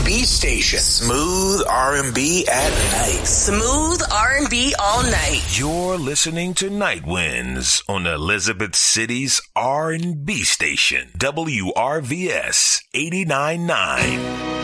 R&B station. Smooth R&B at night. Smooth R&B all night. You're listening to Night Winds on Elizabeth City's R&B station, WRVS 89.9.